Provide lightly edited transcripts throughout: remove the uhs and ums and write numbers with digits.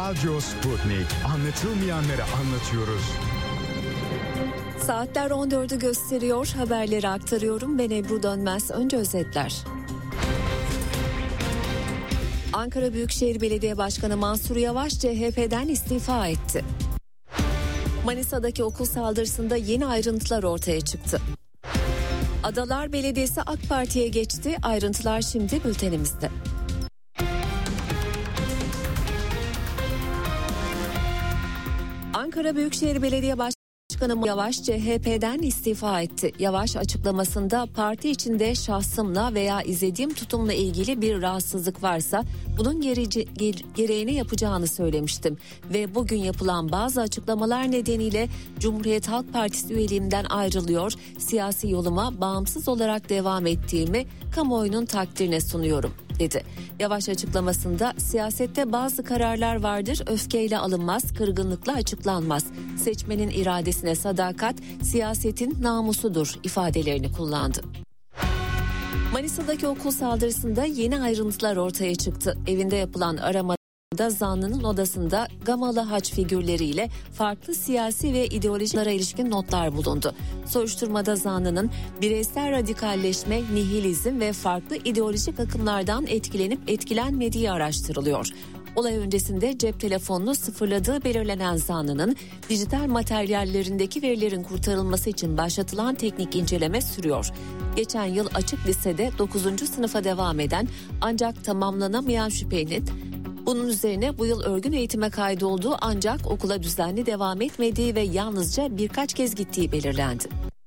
Radyo Sputnik. Anlatılmayanları anlatıyoruz. Saatler 14'ü gösteriyor. Haberleri aktarıyorum. Ben Ebru Dönmez. Önce özetler. Ankara Büyükşehir Belediye Başkanı Mansur Yavaş CHP'den istifa etti. Manisa'daki okul saldırısında yeni ayrıntılar ortaya çıktı. Adalar Belediyesi AK Parti'ye geçti. Ayrıntılar şimdi bültenimizde. Ankara Büyükşehir Belediye Başkanı Yavaş CHP'den istifa etti. Yavaş açıklamasında parti içinde şahsımla veya izlediğim tutumla ilgili bir rahatsızlık varsa bunun gereğini yapacağını söylemiştim. Ve bugün yapılan bazı açıklamalar nedeniyle Cumhuriyet Halk Partisi üyeliğimden ayrılıyor, siyasi yoluma bağımsız olarak devam ettiğimi kamuoyunun takdirine sunuyorum, dedi. Yavaş açıklamasında siyasette bazı kararlar vardır, öfkeyle alınmaz, kırgınlıkla açıklanmaz. Seçmenin iradesine sadakat siyasetin namusudur ifadelerini kullandı. Manisa'daki okul saldırısında yeni ayrıntılar ortaya çıktı. Evinde yapılan aramada zanlının odasında gamalı haç figürleriyle farklı siyasi ve ideolojilere ilişkin notlar bulundu. Soruşturmada zanlının bireysel radikalleşme, nihilizm ve farklı ideolojik akımlardan etkilenip etkilenmediği araştırılıyor. Olay öncesinde cep telefonunu sıfırladığı belirlenen zanlının dijital materyallerindeki verilerin kurtarılması için başlatılan teknik inceleme sürüyor. Geçen yıl açık lisede 9. sınıfa devam eden ancak tamamlanamayan şüphelinin bunun üzerine bu yıl örgün eğitime kaydolduğu ancak okula düzenli devam etmediği ve yalnızca birkaç kez gittiği belirlendi.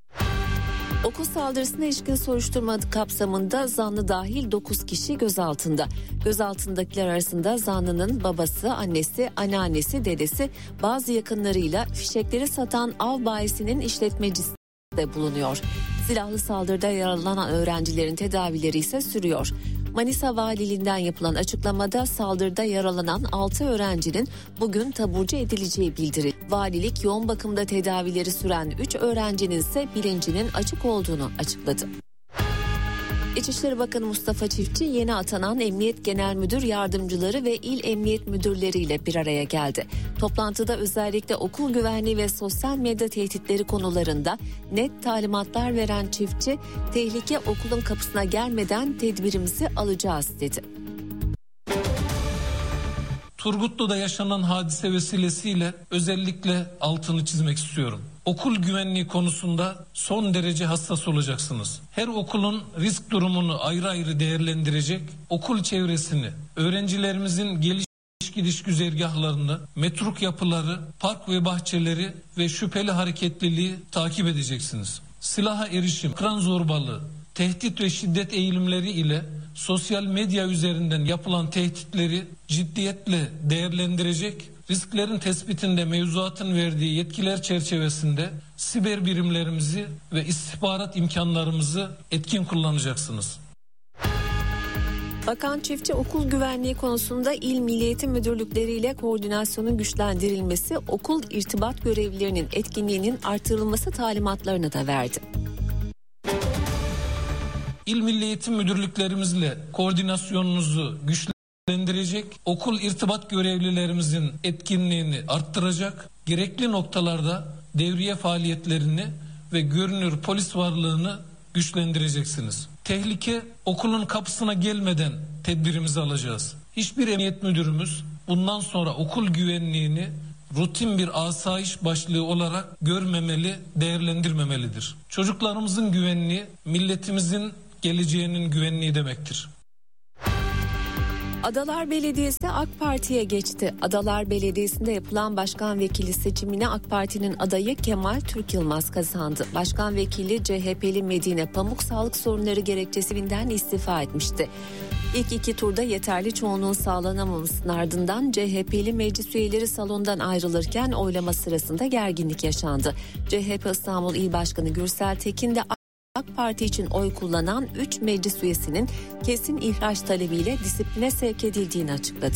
Okul saldırısına ilişkin soruşturma kapsamında zanlı dahil 9 kişi gözaltında. Gözaltındakiler arasında zanlının babası, annesi, anneannesi, dedesi, bazı yakınlarıyla fişekleri satan av bayisinin işletmecisi de bulunuyor. Silahlı saldırıda yaralanan öğrencilerin tedavileri ise sürüyor. Manisa Valiliğinden yapılan açıklamada saldırıda yaralanan 6 öğrencinin bugün taburcu edileceği bildirildi. Valilik yoğun bakımda tedavileri süren 3 öğrencinin ise bilincinin açık olduğunu açıkladı. İçişleri Bakanı Mustafa Çiftçi yeni atanan Emniyet Genel Müdür Yardımcıları ve İl Emniyet Müdürleriyle bir araya geldi. Toplantıda özellikle okul güvenliği ve sosyal medya tehditleri konularında net talimatlar veren Çiftçi, tehlike okulun kapısına gelmeden tedbirimizi alacağız, dedi. Turgutlu'da yaşanan hadise vesilesiyle özellikle altını çizmek istiyorum. Okul güvenliği konusunda son derece hassas olacaksınız. Her okulun risk durumunu ayrı ayrı değerlendirecek, okul çevresini, öğrencilerimizin geliş güzergahlarını, metruk yapıları, park ve bahçeleri ve şüpheli hareketliliği takip edeceksiniz. Silaha erişim, ekran zorbalığı, tehdit ve şiddet eğilimleri ile sosyal medya üzerinden yapılan tehditleri ciddiyetle değerlendirecek, risklerin tespitinde mevzuatın verdiği yetkiler çerçevesinde siber birimlerimizi ve istihbarat imkanlarımızı etkin kullanacaksınız. Bakan Çiftçi okul güvenliği konusunda İl Milli Eğitim Müdürlükleriyle koordinasyonun güçlendirilmesi, okul irtibat görevlilerinin etkinliğinin artırılması talimatlarını da verdi. İl Milli Eğitim Müdürlüklerimizle koordinasyonunuzu güçlendirecek, okul irtibat görevlilerimizin etkinliğini arttıracak, gerekli noktalarda devriye faaliyetlerini ve görünür polis varlığını güçlendireceksiniz. Tehlike okulun kapısına gelmeden tedbirimizi alacağız. Hiçbir emniyet müdürümüz bundan sonra okul güvenliğini rutin bir asayiş başlığı olarak görmemeli, değerlendirmemelidir. Çocuklarımızın güvenliği, milletimizin geleceğinin güvenliği demektir. Adalar Belediyesi AK Parti'ye geçti. Adalar Belediyesi'nde yapılan başkan vekili seçimine AK Parti'nin adayı Kemal Türk Yılmaz kazandı. Başkan vekili CHP'li Medine Pamuk sağlık sorunları gerekçesinden istifa etmişti. İlk 2 turda yeterli çoğunluğun sağlanamamasının ardından CHP'li meclis üyeleri salondan ayrılırken oylama sırasında gerginlik yaşandı. CHP İstanbul İl Başkanı Gürsel Tekin de AK Parti için oy kullanan 3 meclis üyesinin kesin ihraç talebiyle disipline sevk edildiğini açıkladı.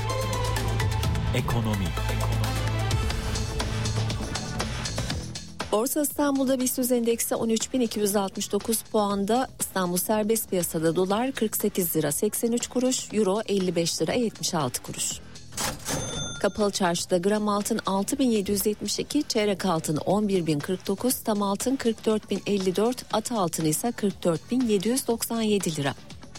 Ekonomi. Borsa İstanbul'da BIST endeksi 13.269 puanda. İstanbul serbest piyasada dolar 48 lira 83 kuruş, euro 55 lira 76 kuruş. Kapalı çarşıda gram altın 6.772, çeyrek altın 11.049, tam altın 44.054, ata altın ise 44.797 lira.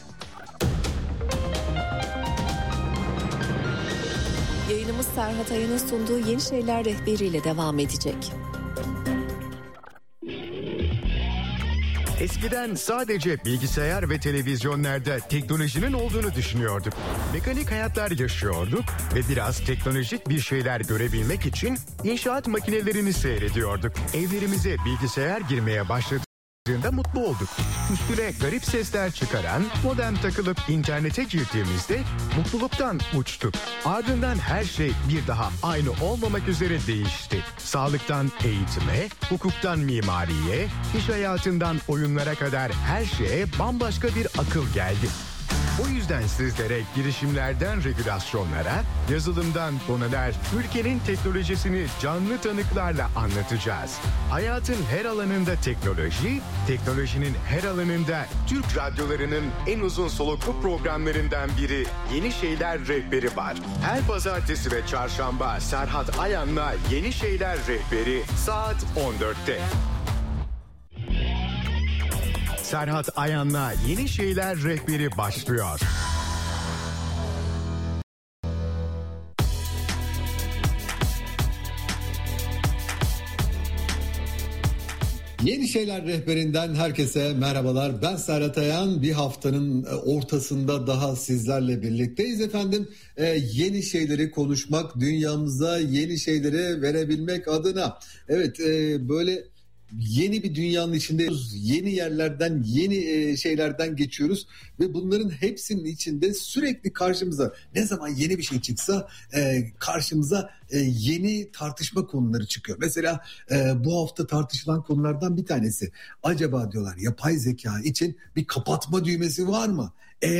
Yayınımız Serhat Ayan'ın sunduğu Yeni Şeyler rehberiyle devam edecek. Eskiden sadece bilgisayar ve televizyonlarda teknolojinin olduğunu düşünüyorduk. Mekanik hayatlar yaşıyorduk ve biraz teknolojik bir şeyler görebilmek için inşaat makinelerini seyrediyorduk. Evlerimize bilgisayar girmeye başladığında mutlu olduk. Üstüne garip sesler çıkaran modem takılıp internete girdiğimizde mutluluktan uçtuk. Ardından her şey bir daha aynı olmamak üzere değişti. Sağlıktan eğitime, hukuktan mimariye, iş hayatından oyunlara kadar her şeye bambaşka bir akıl geldi. O yüzden sizlere girişimlerden regülasyonlara, yazılımdan konular, ülkenin teknolojisini canlı tanıklarla anlatacağız. Hayatın her alanında teknoloji, teknolojinin her alanında Türk radyolarının en uzun soluklu programlarından biri Yeni Şeyler Rehberi var. Her pazartesi ve çarşamba Serhat Ayan'la Yeni Şeyler Rehberi saat 14'te. Serhat Ayan'la Yeni Şeyler Rehberi başlıyor. Yeni Şeyler Rehberinden herkese merhabalar. Ben Serhat Ayan. Bir haftanın ortasında daha sizlerle birlikteyiz efendim. Yeni şeyleri konuşmak, dünyamıza yeni şeyleri verebilmek adına. Evet, böyle yeni bir dünyanın içindeyiz. Yeni yerlerden, yeni şeylerden geçiyoruz ve bunların hepsinin içinde sürekli karşımıza ne zaman yeni bir şey çıksa karşımıza yeni tartışma konuları çıkıyor. Mesela bu hafta tartışılan konulardan bir tanesi. Acaba diyorlar yapay zeka için bir kapatma düğmesi var mı?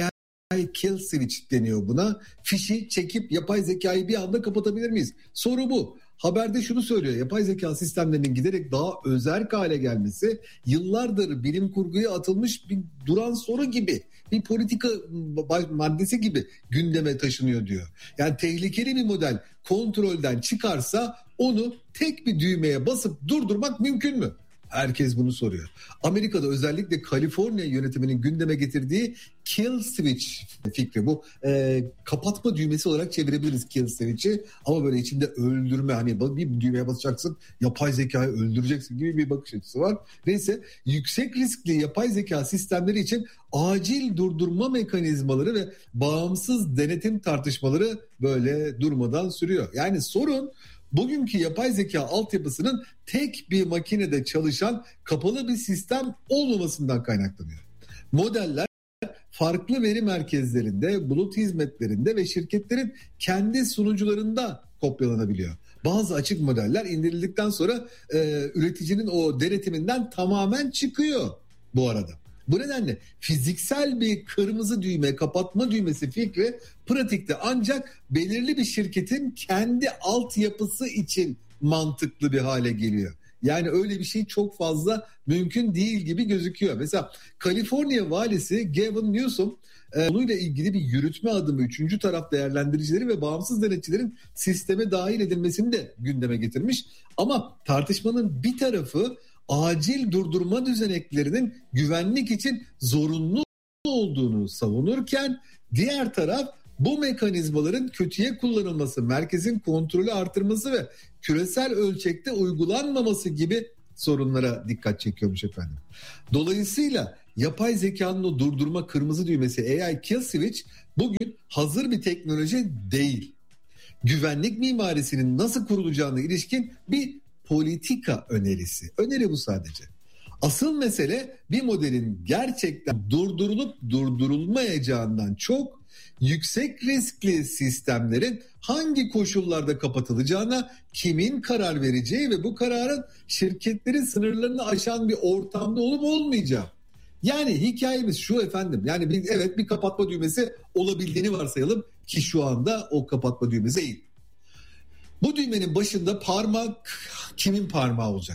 AI kill switch deniyor buna. Fişi çekip yapay zekayı bir anda kapatabilir miyiz? Soru bu. Haberde şunu söylüyor: yapay zeka sistemlerinin giderek daha özerk hale gelmesi yıllardır bilim kurguya atılmış bir duran soru gibi, bir politika maddesi gibi gündeme taşınıyor diyor. Yani tehlikeli bir model kontrolden çıkarsa onu tek bir düğmeye basıp durdurmak mümkün mü? Herkes bunu soruyor. Amerika'da özellikle Kaliforniya yönetiminin gündeme getirdiği kill switch fikri, bu kapatma düğmesi olarak çevirebiliriz kill switch'i, ama böyle içinde öldürme, hani bir düğmeye basacaksın yapay zekayı öldüreceksin gibi bir bakış açısı var. Neyse, yüksek riskli yapay zeka sistemleri için acil durdurma mekanizmaları ve bağımsız denetim tartışmaları böyle durmadan sürüyor. Yani sorun bugünkü yapay zeka altyapısının tek bir makinede çalışan kapalı bir sistem olmamasından kaynaklanıyor. Modeller farklı veri merkezlerinde, bulut hizmetlerinde ve şirketlerin kendi sunucularında kopyalanabiliyor. Bazı açık modeller indirildikten sonra üreticinin o denetiminden tamamen çıkıyor bu arada. Bu nedenle fiziksel bir kırmızı düğme, kapatma düğmesi fikri pratikte ancak belirli bir şirketin kendi altyapısı için mantıklı bir hale geliyor. Yani öyle bir şey çok fazla mümkün değil gibi gözüküyor. Mesela Kaliforniya valisi Gavin Newsom konuyla ilgili bir yürütme adımı 3. taraf değerlendiricileri ve bağımsız denetçilerin sisteme dahil edilmesini de gündeme getirmiş. Ama tartışmanın bir tarafı acil durdurma düzeneklerinin güvenlik için zorunlu olduğunu savunurken, diğer taraf bu mekanizmaların kötüye kullanılması, merkezin kontrolü artırması ve küresel ölçekte uygulanmaması gibi sorunlara dikkat çekiyormuş efendim. Dolayısıyla yapay zekanın o durdurma kırmızı düğmesi AI kill switch bugün hazır bir teknoloji değil. Güvenlik mimarisinin nasıl kurulacağına ilişkin bir politika önerisi. Öneri bu sadece. Asıl mesele bir modelin gerçekten durdurulup durdurulmayacağından çok yüksek riskli sistemlerin hangi koşullarda kapatılacağına, kimin karar vereceği ve bu kararın şirketlerin sınırlarını aşan bir ortamda olup olmayacağı. Yani hikayemiz şu efendim. Yani bir kapatma düğmesi olabildiğini varsayalım ki şu anda o kapatma düğmesi değil. Bu düğmenin başında parmak kimin parmağı olacak?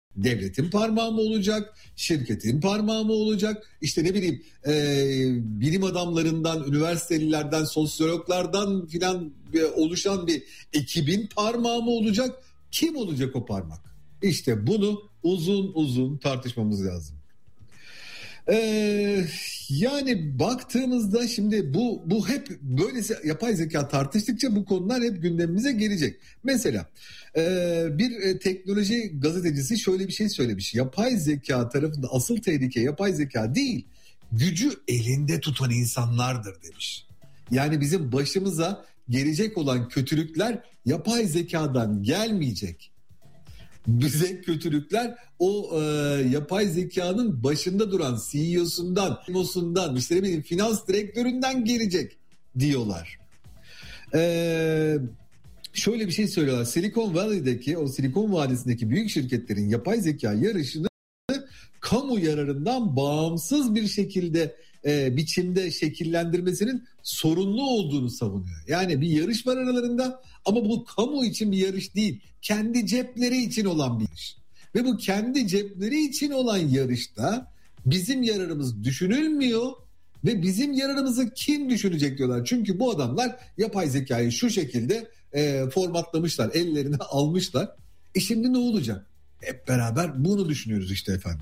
Devletin parmağı mı olacak? Şirketin parmağı mı olacak? İşte ne bileyim bilim adamlarından, üniversitelilerden, sosyologlardan filan oluşan bir ekibin parmağı mı olacak? Kim olacak o parmak? İşte bunu uzun uzun tartışmamız lazım. Yani baktığımızda şimdi bu hep böylesi yapay zeka tartıştıkça bu konular hep gündemimize gelecek. Mesela bir teknoloji gazetecisi şöyle bir şey söylemiş. Yapay zeka tarafında asıl tehlike yapay zeka değil, gücü elinde tutan insanlardır demiş. Yani bizim başımıza gelecek olan kötülükler yapay zekadan gelmeyecek. Bize kötülükler o yapay zekanın başında duran CEO'sundan, CMO'sundan, işte ne bileyim finans direktöründen gelecek diyorlar. Şöyle bir şey söylüyorlar. Silicon Valley'deki, o Silikon Vadisi'ndeki büyük şirketlerin yapay zeka yarışını kamu yararından bağımsız bir şekilde biçimde şekillendirmesinin sorunlu olduğunu savunuyor. Yani bir yarış var aralarında ama bu kamu için bir yarış değil. Kendi cepleri için olan bir yarış. Ve bu kendi cepleri için olan yarışta bizim yararımız düşünülmüyor ve bizim yararımızı kim düşünecek diyorlar. Çünkü bu adamlar yapay zekayı şu şekilde formatlamışlar, ellerine almışlar. Şimdi ne olacak? Hep beraber bunu düşünüyoruz işte efendim.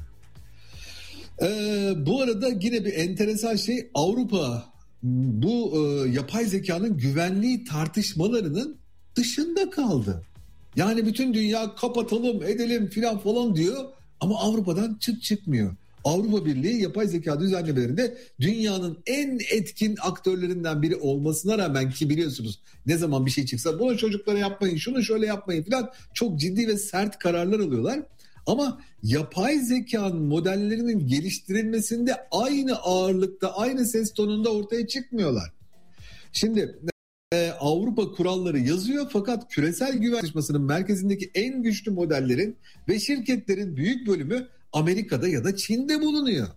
Bu arada yine bir enteresan şey, Avrupa bu yapay zekanın güvenliği tartışmalarının dışında kaldı. Yani bütün dünya kapatalım edelim filan falan diyor ama Avrupa'dan çıt çıkmıyor. Avrupa Birliği yapay zeka düzenlemelerinde dünyanın en etkin aktörlerinden biri olmasına rağmen, ki biliyorsunuz ne zaman bir şey çıksa bunu çocuklara yapmayın, şunu şöyle yapmayın filan, çok ciddi ve sert kararlar alıyorlar. Ama yapay zekanın modellerinin geliştirilmesinde aynı ağırlıkta, aynı ses tonunda ortaya çıkmıyorlar. Şimdi Avrupa kuralları yazıyor fakat küresel güven tartışmasının merkezindeki en güçlü modellerin ve şirketlerin büyük bölümü Amerika'da ya da Çin'de bulunuyor.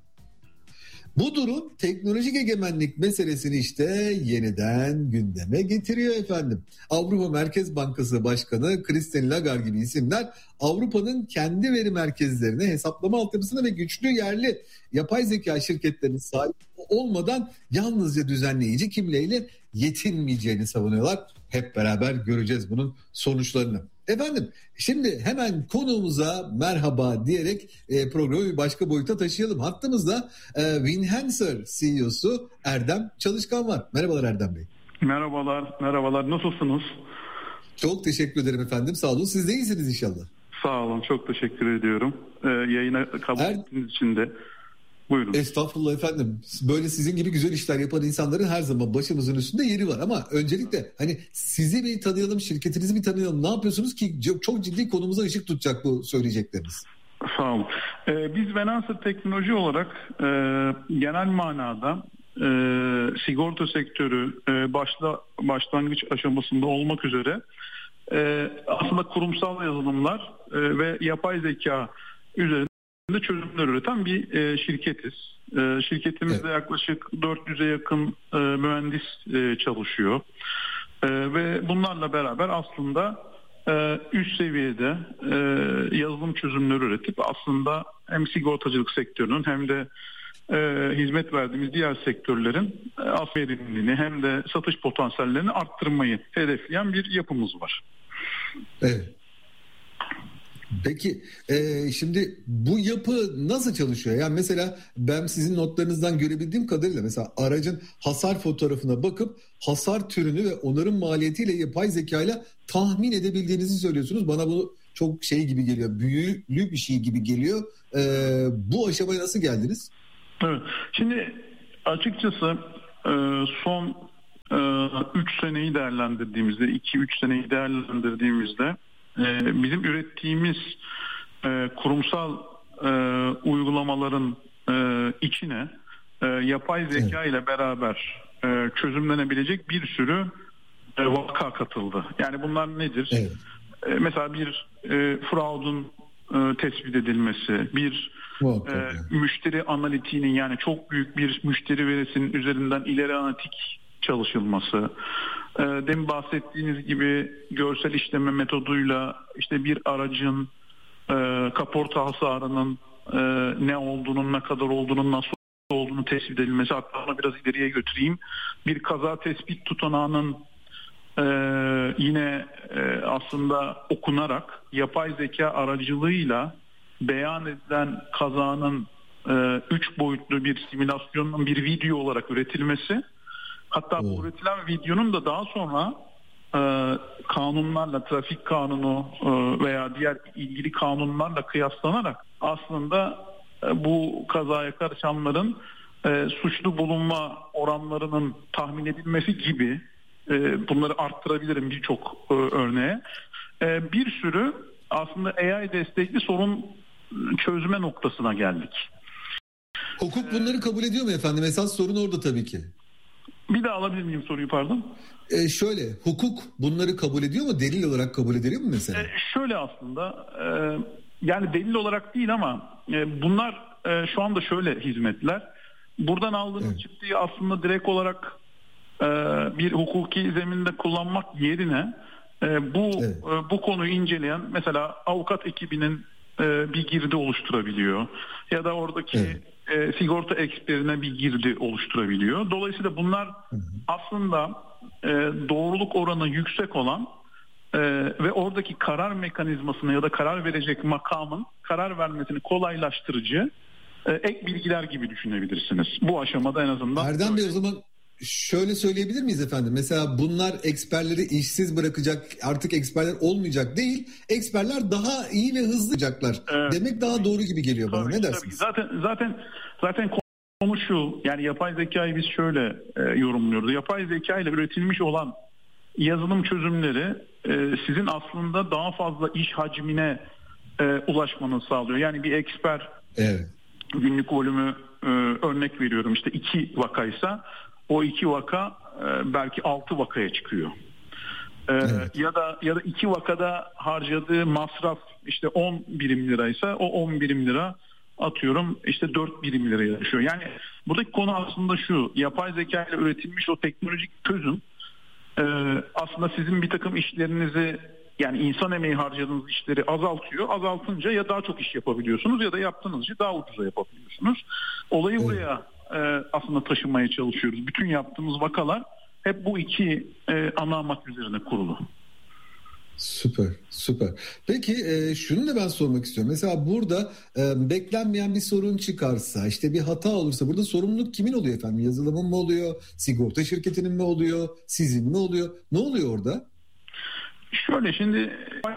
Bu durum teknolojik egemenlik meselesini işte yeniden gündeme getiriyor efendim. Avrupa Merkez Bankası Başkanı Christine Lagarde gibi isimler Avrupa'nın kendi veri merkezlerine, hesaplama altyapısına ve güçlü yerli yapay zeka şirketlerinin sahip olmadan yalnızca düzenleyici kimliğiyle yetinmeyeceğini savunuyorlar. Hep beraber göreceğiz bunun sonuçlarını. Efendim şimdi hemen konuğumuza merhaba diyerek programı bir başka boyuta taşıyalım. Hattımızda Winhancer CEO'su Erdem Çalışkan var. Merhabalar Erdem Bey. Merhabalar. Nasılsınız? Çok teşekkür ederim efendim. Sağ olun. Siz de iyisiniz inşallah. Sağ olun. Çok teşekkür ediyorum. Yayına kabul ettiğiniz için de. Buyurun. Estağfurullah efendim. Böyle sizin gibi güzel işler yapan insanların her zaman başımızın üstünde yeri var. Ama öncelikle hani sizi bir tanıyalım, şirketinizi bir tanıyalım. Ne yapıyorsunuz ki çok ciddi konumuza ışık tutacak bu söyleyecekleriniz. Sağ olun. Biz Winhancer Teknoloji olarak genel manada sigorta sektörü başlangıç aşamasında olmak üzere aslında kurumsal yazılımlar ve yapay zeka üzerinde çözümler üreten bir şirketiz. Şirketimizde yaklaşık 400'e yakın mühendis çalışıyor. Ve bunlarla beraber aslında üst seviyede yazılım çözümleri üretip aslında hem sigortacılık sektörünün hem de hizmet verdiğimiz diğer sektörlerin verimliliğini hem de satış potansiyellerini arttırmayı hedefleyen bir yapımız var. Evet. Peki şimdi bu yapı nasıl çalışıyor? Yani mesela ben sizin notlarınızdan görebildiğim kadarıyla mesela aracın hasar fotoğrafına bakıp hasar türünü ve onarım maliyetiyle yapay zekayla tahmin edebildiğinizi söylüyorsunuz. Bana bu çok şey gibi geliyor, büyülü bir şey gibi geliyor. Bu aşamaya nasıl geldiniz? Evet. Şimdi açıkçası son 3 seneyi değerlendirdiğimizde, 2-3 seneyi değerlendirdiğimizde bizim ürettiğimiz kurumsal uygulamaların içine yapay zeka ile beraber çözümlenebilecek bir sürü vaka katıldı. Yani bunlar nedir? Evet. Mesela bir fraudun tespit edilmesi, bir müşteri analitiğinin, yani çok büyük bir müşteri verisinin üzerinden ileri analitik çalışılması, demin bahsettiğiniz gibi görsel işleme metoduyla işte bir aracın kaporta hasarının ne olduğunun, ne kadar olduğunun, nasıl olduğunu tespit edilmesi, hatta onu biraz ileriye götüreyim. Bir kaza tespit tutanağının yine aslında okunarak yapay zeka aracılığıyla beyan edilen kazanın 3 boyutlu bir simülasyonun bir video olarak üretilmesi, hatta bu üretilen videonun da daha sonra kanunlarla, trafik kanunu veya diğer ilgili kanunlarla kıyaslanarak aslında bu kazaya karışanların suçlu bulunma oranlarının tahmin edilmesi gibi, bunları arttırabilirim birçok örneğe, bir sürü aslında AI destekli sorun çözme noktasına geldik. Hukuk bunları kabul ediyor mu efendim? Esas sorun orada tabii ki. Bir daha alabilir miyim soruyu, pardon? Şöyle, hukuk bunları kabul ediyor mu? Delil olarak kabul ediyor mu mesela? Şöyle aslında, yani delil olarak değil ama bunlar şu anda şöyle hizmetler. Buradan aldığınız çıktığı aslında direkt olarak bir hukuki zeminde kullanmak yerine bu konuyu inceleyen mesela avukat ekibinin bir girdi oluşturabiliyor ya da oradaki sigorta eksperine bir girdi oluşturabiliyor. Dolayısıyla bunlar aslında doğruluk oranı yüksek olan ve oradaki karar mekanizmasını ya da karar verecek makamın karar vermesini kolaylaştırıcı ek bilgiler gibi düşünebilirsiniz. Bu aşamada en azından. Erdem Bey, o zaman şöyle söyleyebilir miyiz efendim? Mesela bunlar eksperleri işsiz bırakacak, artık eksperler olmayacak değil, eksperler daha iyi ve hızlı olacaklar. Demek daha doğru gibi geliyor bana. Ne dersiniz? Zaten konu şu, yani yapay zekayı biz şöyle yorumluyoruz. Yapay zeka ile üretilmiş olan yazılım çözümleri sizin aslında daha fazla iş hacmine ulaşmanızı sağlıyor. Yani bir eksper günlük volümü, örnek veriyorum, işte 2 vakaysa o 2 vaka belki 6 vakaya çıkıyor. Ya da 2 vakada harcadığı masraf işte 10 birim liraysa o 10 birim lira atıyorum işte 4 birim liraya düşüyor. Yani buradaki konu aslında şu: yapay zeka ile üretilmiş o teknolojik çözüm aslında sizin bir takım işlerinizi, yani insan emeği harcadığınız işleri azaltıyor. Azaltınca ya daha çok iş yapabiliyorsunuz ya da yaptığınız işi daha ucuza yapabiliyorsunuz. Olayı buraya aslında taşımaya çalışıyoruz. Bütün yaptığımız vakalar hep bu iki ana amaç üzerine kurulu. Süper. Peki şunu da ben sormak istiyorum. Mesela burada beklenmeyen bir sorun çıkarsa, işte bir hata olursa burada sorumluluk kimin oluyor efendim? Yazılımın mı oluyor? Sigorta şirketinin mi oluyor? Sizin mi oluyor? Ne oluyor orada? Şöyle, şimdi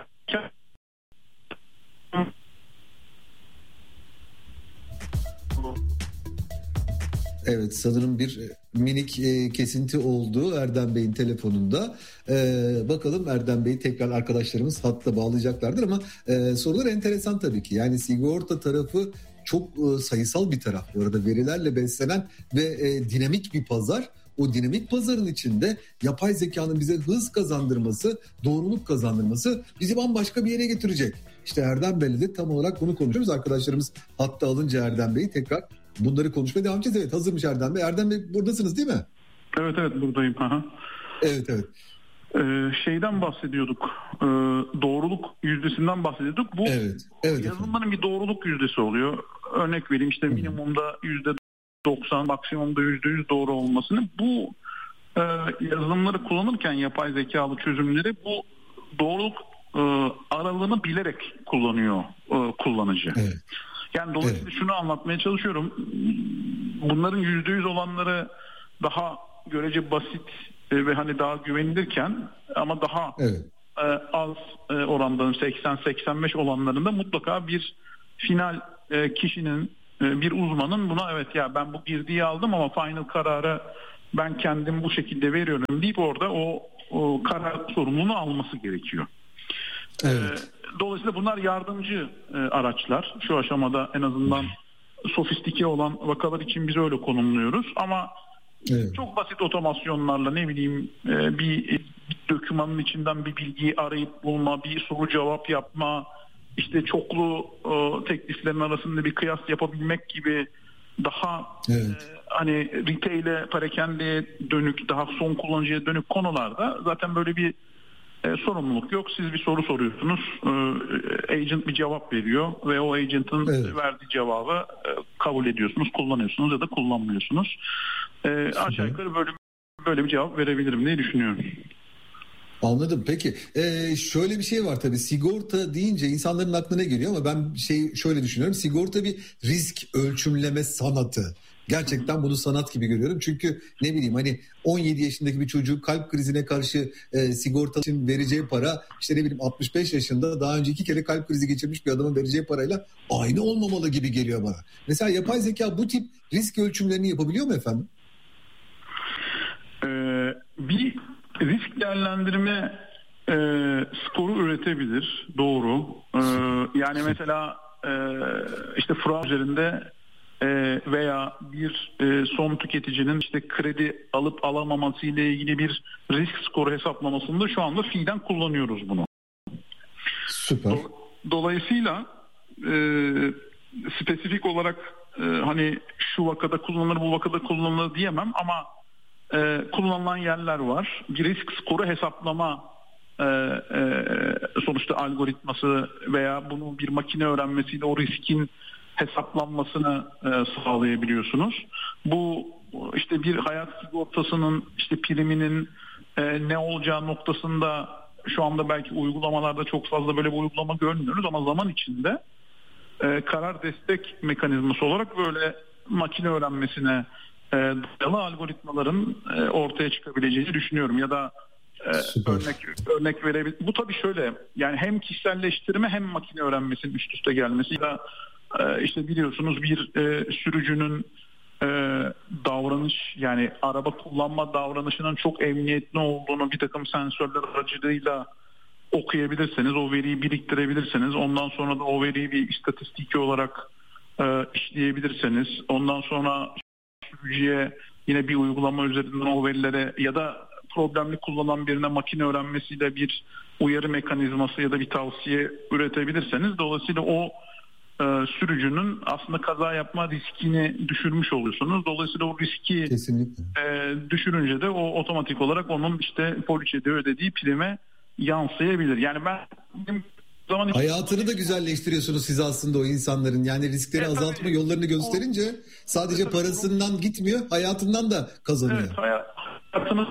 evet, sanırım bir minik kesinti oldu Erdem Bey'in telefonunda. Bakalım Erdem Bey'i tekrar arkadaşlarımız hatta bağlayacaklardır ama sorular enteresan tabii ki. Yani sigorta tarafı çok sayısal bir taraf. Bu arada verilerle beslenen ve dinamik bir pazar. O dinamik pazarın içinde yapay zekanın bize hız kazandırması, doğruluk kazandırması bizi bambaşka bir yere getirecek. İşte Erdem Bey'le de tam olarak bunu konuşuyoruz. Arkadaşlarımız hatta alınca Erdem Bey'i tekrar bunları konuşmaya devam edeceğiz. Evet, hazırmış Erdem Bey. Erdem Bey, buradasınız değil mi? Evet, buradayım. Aha. Evet. Şeyden bahsediyorduk. Doğruluk yüzdesinden bahsediyorduk. Bu yazılımların bir doğruluk yüzdesi oluyor. Örnek vereyim, işte minimumda %90, maksimumda %100 doğru olmasını. Bu yazılımları kullanırken yapay zekalı çözümleri bu doğruluk aralığını bilerek kullanıyor kullanıcı. Evet. Yani dolayısıyla şunu anlatmaya çalışıyorum. Bunların %100 olanları daha görece basit ve hani daha güvenilirken ama daha az oranda 80-85 olanlarında mutlaka bir final kişinin, bir uzmanın buna evet ya ben bu girdiği aldım ama final kararı ben kendim bu şekilde veriyorum deyip orada o karar sorumluluğunu alması gerekiyor. Evet. Dolayısıyla bunlar yardımcı araçlar. Şu aşamada en azından sofistike olan vakalar için biz öyle konumluyoruz. Ama çok basit otomasyonlarla, ne bileyim, bir dokümanın içinden bir bilgiyi arayıp bulma, bir soru cevap yapma, işte çoklu tekliflerin arasında bir kıyas yapabilmek gibi daha hani retail'e, perakendeye dönük, daha son kullanıcıya dönük konularda zaten böyle bir sorumluluk yok. Siz bir soru soruyorsunuz. Agent bir cevap veriyor ve o agent'ın verdiği cevabı kabul ediyorsunuz, kullanıyorsunuz ya da kullanmıyorsunuz. Aşağı yukarı böyle bir cevap verebilirim diye düşünüyorum. Anladım. Peki şöyle bir şey var tabii, sigorta deyince insanların aklına geliyor ama ben şöyle düşünüyorum. Sigorta bir risk ölçümleme sanatı. Gerçekten bunu sanat gibi görüyorum. Çünkü ne bileyim, hani 17 yaşındaki bir çocuğu kalp krizine karşı sigorta için vereceği para, işte ne bileyim 65 yaşında daha önce 2 kere kalp krizi geçirmiş bir adamın vereceği parayla aynı olmamalı gibi geliyor bana. Mesela yapay zeka bu tip risk ölçümlerini yapabiliyor mu efendim? Bir risk değerlendirme skoru üretebilir. Doğru. Yani mesela işte fraud üzerinde veya bir son tüketicinin işte kredi alıp alamaması ile ilgili bir risk skoru hesaplamasında şu anda fiilen kullanıyoruz bunu. Süper. Dolayısıyla spesifik olarak hani şu vakada kullanılır, bu vakada kullanılır diyemem ama kullanılan yerler var. Bir risk skoru hesaplama sonuçta algoritması veya bunu bir makine öğrenmesiyle o riskin hesaplanmasını sağlayabiliyorsunuz. Bu işte bir hayat sigortasının işte priminin ne olacağı noktasında şu anda belki uygulamalarda çok fazla böyle bir uygulama görmüyoruz ama zaman içinde karar destek mekanizması olarak böyle makine öğrenmesine dayalı algoritmaların ortaya çıkabileceğini düşünüyorum. Ya da örnek verebilir. Bu tabii şöyle, yani hem kişiselleştirme hem makine öğrenmesinin üst üste gelmesi ya da işte biliyorsunuz bir sürücünün davranış, yani araba kullanma davranışının çok emniyetli olduğunu bir takım sensörler aracılığıyla okuyabilirseniz, o veriyi biriktirebilirseniz, ondan sonra da o veriyi bir istatistiki olarak işleyebilirseniz, ondan sonra sürücüye yine bir uygulama üzerinden o verilere ya da problemli kullanan birine makine öğrenmesiyle bir uyarı mekanizması ya da bir tavsiye üretebilirseniz, dolayısıyla o sürücünün aslında kaza yapma riskini düşürmüş oluyorsunuz. Dolayısıyla o riski düşürünce de o otomatik olarak onun işte poliçede ödediği prime yansıyabilir. Yani hayatını da güzelleştiriyorsunuz siz aslında o insanların. Yani riskleri azaltma yollarını gösterince sadece parasından gitmiyor, hayatından da kazanıyor. Evet, hayatını.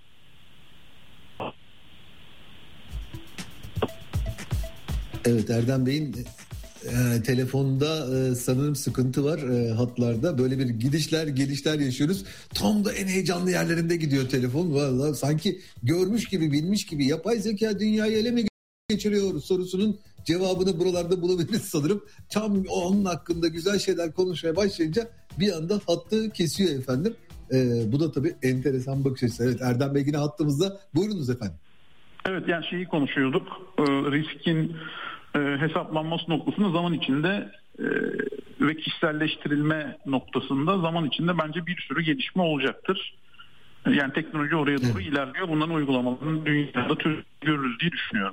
Evet, Erdem Bey'in telefonda sanırım sıkıntı var hatlarda. Böyle bir gidişler gelişler yaşıyoruz. Tam da en heyecanlı yerlerinde gidiyor telefon. Vallahi sanki görmüş gibi, bilmiş gibi, yapay zeka dünyayı ele mi geçiriyor sorusunun cevabını buralarda bulabiliriz sanırım. Tam onun hakkında güzel şeyler konuşmaya başlayınca bir anda hattı kesiyor efendim. Bu da tabii enteresan bakış açısı. Evet, Erdem Bey yine hattımızda. Buyurunuz efendim. Evet, yani şeyi konuşuyorduk. Riskin hesaplanması noktasında zaman içinde ve kişiselleştirilme noktasında zaman içinde bence bir sürü gelişme olacaktır. Yani teknoloji oraya doğru ilerliyor. Bunların uygulamalarını dünyada görürüz diye düşünüyorum.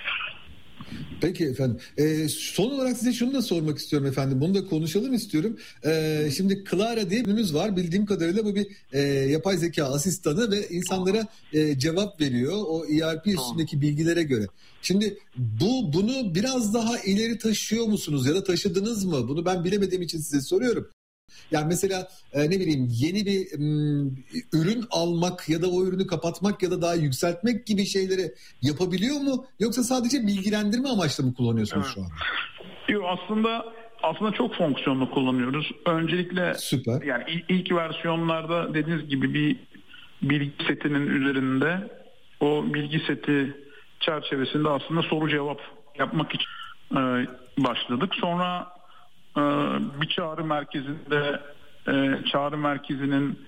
Peki efendim. Son olarak size şunu da sormak istiyorum efendim. Bunu da konuşalım istiyorum. Şimdi Clara diye bir ürünümüz var. Bildiğim kadarıyla bu bir yapay zeka asistanı ve insanlara cevap veriyor. O ERP üstündeki bilgilere göre. Şimdi bunu biraz daha ileri taşıyor musunuz ya da taşıdınız mı? Bunu ben bilemediğim için size soruyorum. Yani mesela ne bileyim, yeni bir ürün almak ya da o ürünü kapatmak ya da daha yükseltmek gibi şeyleri yapabiliyor mu? Yoksa sadece bilgilendirme amaçlı mı kullanıyorsunuz şu anda? Yok, aslında çok fonksiyonlu kullanıyoruz. Öncelikle süper. Yani ilk versiyonlarda dediğiniz gibi bir bilgi setinin üzerinde, o bilgi seti çerçevesinde aslında soru cevap yapmak için başladık. Sonra bir çağrı merkezinde çağrı merkezinin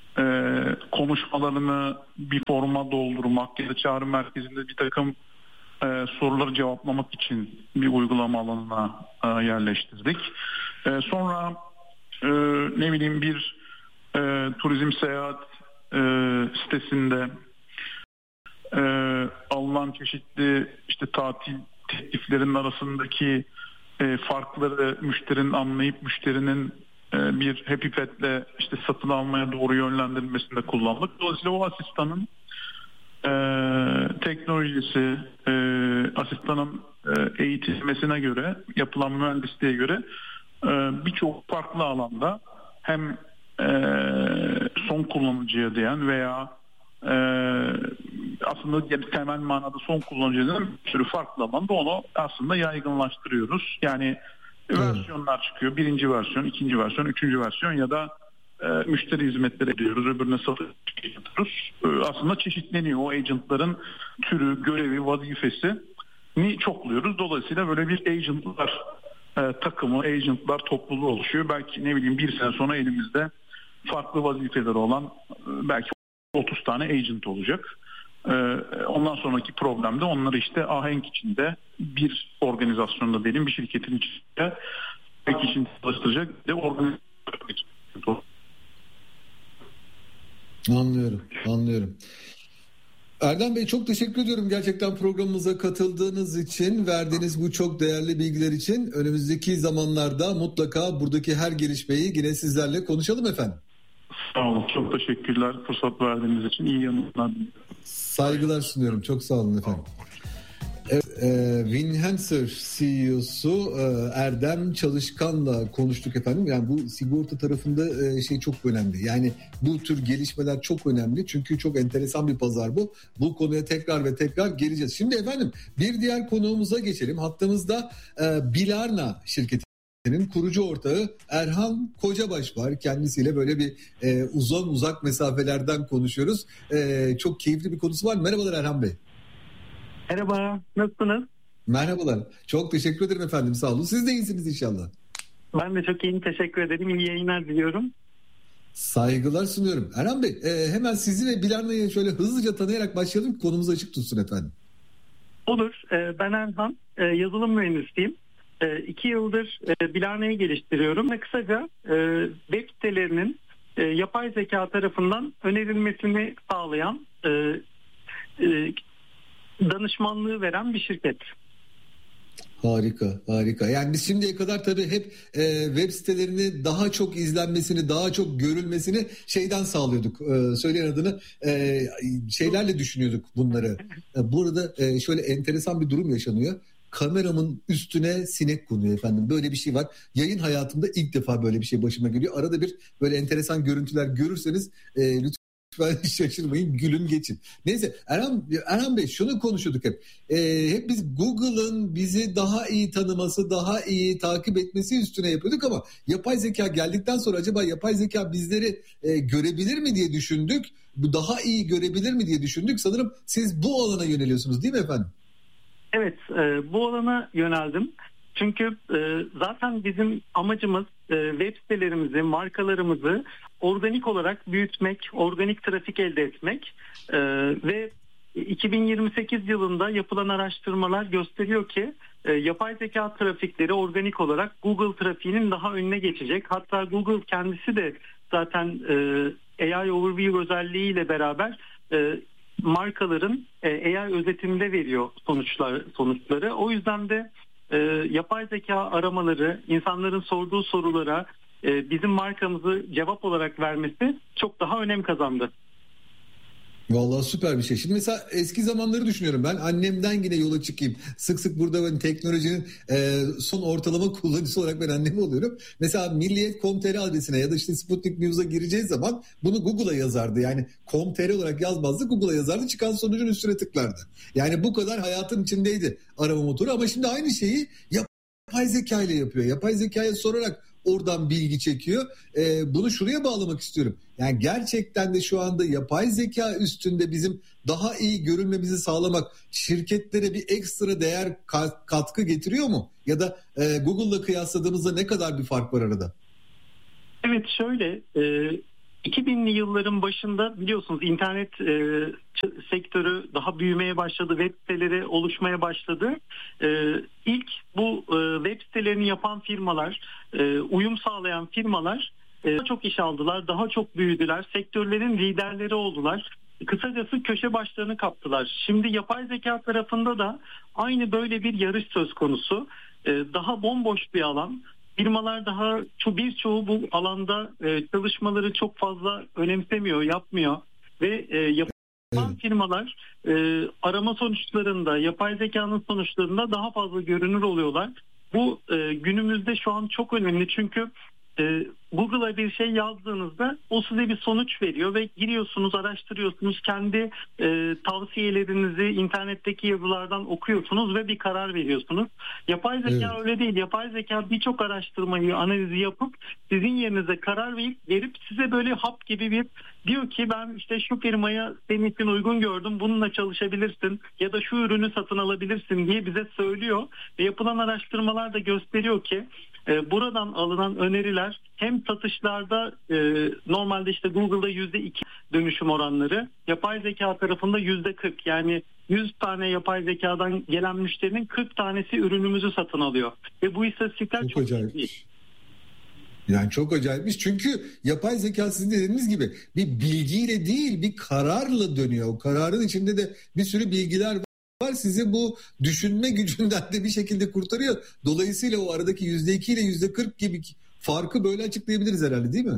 konuşmalarını bir forma doldurmak ya da çağrı merkezinde bir takım soruları cevaplamak için bir uygulama alanına yerleştirdik. Sonra ne bileyim bir turizm seyahat sitesinde alınan çeşitli işte tatil tekliflerinin arasındaki farkları müşterinin anlayıp müşterinin bir Happy Pet'le işte satın almaya doğru yönlendirilmesinde kullandık. Dolayısıyla o asistanın teknolojisi, asistanın eğitilmesine göre, yapılan mühendisliğe göre birçok farklı alanda hem son kullanıcıya diyen veya aslında temel manada son kullanıcıların bir sürü farklı alanda onu aslında yaygınlaştırıyoruz. Yani versiyonlar çıkıyor. 1. versiyon, 2. versiyon, 3. versiyon ya da müşteri hizmetleri diyoruz. Öbürüne satış yapıyoruz. Aslında çeşitleniyor. O agentların türü, görevi, vazifesini çokluyoruz. Dolayısıyla böyle bir agentlar takımı, agentlar topluluğu oluşuyor. Belki bir sene sonra elimizde farklı vazifeleri olan belki 30 tane agent olacak. Ondan sonraki problemde onları işte ahenk içinde bir organizasyonda diyelim, bir şirketin içinde bir kişinin çalıştıracak bir de organizasyon. Anlıyorum. Erdem Bey, çok teşekkür ediyorum gerçekten programımıza katıldığınız için, verdiğiniz bu çok değerli bilgiler için. Önümüzdeki zamanlarda mutlaka buradaki her gelişmeyi yine sizlerle konuşalım efendim. Sağ olun, çok teşekkürler fırsat verdiğiniz için. İyi yanıtlar. Saygılar sunuyorum, çok sağ olun efendim. Winhancer CEO'su Erdem Çalışkan'la konuştuk efendim. Yani bu sigorta tarafında çok önemli. Yani bu tür gelişmeler çok önemli. Çünkü çok enteresan bir pazar bu. Bu konuya tekrar ve tekrar geleceğiz. Şimdi efendim bir diğer konuğumuza geçelim. Hattımızda Bilarna şirketinin kurucu ortağı Erhan Kocabaş var. Kendisiyle böyle bir uzak mesafelerden konuşuyoruz. Çok keyifli bir konusu var. Merhabalar Erhan Bey. Merhaba, nasılsınız? Merhabalar. Çok teşekkür ederim efendim. Sağ olun. Siz de iyisiniz inşallah. Ben de çok iyiyim. Teşekkür ederim. İyi yayınlar diliyorum. Saygılar sunuyorum. Erhan Bey, hemen sizi ve Bilarna'yı şöyle hızlıca tanıyarak başlayalım. Konumuz açık tutsun efendim. Olur. Ben Erhan. Yazılım mühendisiyim. 2 yıldır Bilarna'yı geliştiriyorum ve kısaca web sitelerinin yapay zeka tarafından önerilmesini sağlayan danışmanlığı veren bir şirket. Harika. Yani biz şimdiye kadar tabii hep web sitelerini daha çok izlenmesini, daha çok görülmesini şeyden sağlıyorduk. Söyleyen adını şeylerle düşünüyorduk bunları. Burada şöyle enteresan bir durum yaşanıyor. Kameramın üstüne sinek konuyor efendim. Böyle bir şey var. Yayın hayatımda ilk defa böyle bir şey başıma geliyor. Arada bir böyle enteresan görüntüler görürseniz lütfen şaşırmayın, gülün geçin. Neyse Erhan Bey, şunu konuşuyorduk hep. Hep biz Google'ın bizi daha iyi tanıması, daha iyi takip etmesi üstüne yapıyorduk ama yapay zeka geldikten sonra acaba yapay zeka bizleri görebilir mi diye düşündük. Daha iyi görebilir mi diye düşündük. Sanırım siz bu alana yöneliyorsunuz değil mi efendim? Evet, bu alana yöneldim. Çünkü zaten bizim amacımız web sitelerimizi, markalarımızı organik olarak büyütmek, organik trafik elde etmek ve 2028 yılında yapılan araştırmalar gösteriyor ki yapay zeka trafikleri organik olarak Google trafiğinin daha önüne geçecek. Hatta Google kendisi de zaten AI Overview özelliğiyle beraber markaların AI özetiminde veriyor sonuçları. O yüzden de yapay zeka aramaları, insanların sorduğu sorulara bizim markamızı cevap olarak vermesi çok daha önem kazandı. Vallahi süper bir şey. Şimdi mesela eski zamanları düşünüyorum ben. Annemden yine yola çıkayım. Sık sık burada ben teknolojinin son ortalama kullanıcısı olarak ben annemi oluyorum. Mesela milliyet.com.tr adresine ya da işte Sputnik News'a gireceği zaman bunu Google'a yazardı. Yani .com.tr olarak yazmazdı, Google'a yazardı. Çıkan sonucun üstüne tıklardı. Yani bu kadar hayatın içindeydi arama motoru ama şimdi aynı şeyi yapay zeka ile yapıyor. Yapay zekaya sorarak oradan bilgi çekiyor. Bunu şuraya bağlamak istiyorum. Yani gerçekten de şu anda yapay zeka üstünde bizim daha iyi görülmemizi sağlamak şirketlere bir ekstra değer katkı getiriyor mu? Ya da Google'la kıyasladığımızda ne kadar bir fark var arada? Evet, şöyle 2000'li yılların başında biliyorsunuz internet sektörü daha büyümeye başladı, web siteleri oluşmaya başladı. İlk bu web sitelerini yapan firmalar, uyum sağlayan firmalar daha çok iş aldılar, daha çok büyüdüler, sektörlerin liderleri oldular. Kısacası köşe başlarını kaptılar. Şimdi yapay zeka tarafında da aynı böyle bir yarış söz konusu. Daha bomboş bir alan. Firmalar daha birçoğu bu alanda çalışmaları çok fazla önemsemiyor, yapmıyor ve Evet. Firmalar arama sonuçlarında, yapay zekanın sonuçlarında daha fazla görünür oluyorlar. Bu günümüzde şu an çok önemli çünkü Google'a bir şey yazdığınızda o size bir sonuç veriyor ve giriyorsunuz, araştırıyorsunuz, kendi tavsiyelerinizi internetteki yazılardan okuyorsunuz ve bir karar veriyorsunuz. Yapay zeka öyle değil. Yapay zeka birçok araştırmayı, analizi yapıp sizin yerinize karar verip size böyle hap gibi diyor ki ben işte şu firmaya senin için uygun gördüm, bununla çalışabilirsin ya da şu ürünü satın alabilirsin diye bize söylüyor ve yapılan araştırmalar da gösteriyor ki buradan alınan öneriler hem satışlarda normalde işte Google'da %2 dönüşüm oranları, yapay zeka tarafında %40, yani 100 tane yapay zekadan gelen müşterinin 40 tanesi ürünümüzü satın alıyor ve bu istatistikler çok ciddi. Yani çok acayipmiş çünkü yapay zeka sizin dediğiniz gibi bir bilgiyle değil bir kararla dönüyor. O kararın içinde de bir sürü bilgiler var. Sizi bu düşünme gücünden de bir şekilde kurtarıyor. Dolayısıyla o aradaki %2 ile %40 gibi farkı böyle açıklayabiliriz herhalde, değil mi?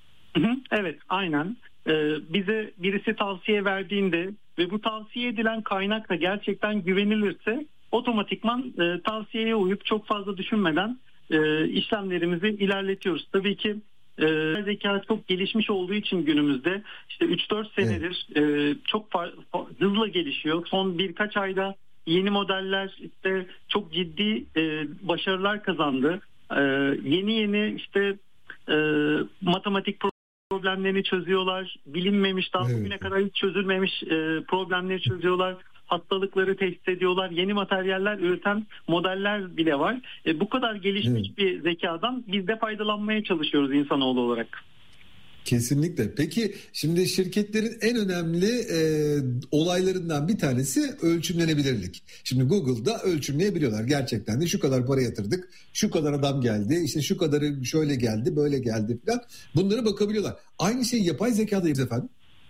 Evet, aynen. Bize birisi tavsiye verdiğinde ve bu tavsiye edilen kaynak da gerçekten güvenilirse otomatikman tavsiyeye uyup çok fazla düşünmeden işlemlerimizi ilerletiyoruz. Tabii ki zeka çok gelişmiş olduğu için günümüzde işte 3-4 senedir çok hızla gelişiyor. Son birkaç ayda yeni modeller işte çok ciddi başarılar kazandı. Yeni işte matematik problemlerini çözüyorlar. Bilinmemiş, daha bugüne kadar hiç çözülmemiş problemleri çözüyorlar. Hastalıkları teşhis ediyorlar. Yeni materyaller üreten modeller bile var. Bu kadar gelişmiş bir zekadan biz de faydalanmaya çalışıyoruz insanoğlu olarak. Kesinlikle. Peki şimdi şirketlerin en önemli olaylarından bir tanesi ölçümlenebilirlik. Şimdi Google'da ölçümleyebiliyorlar. Gerçekten de şu kadar para yatırdık, şu kadar adam geldi, işte şu kadarı şöyle geldi, böyle geldi falan. Bunlara bakabiliyorlar. Aynı şeyi yapay zekada yapıyoruz efendim.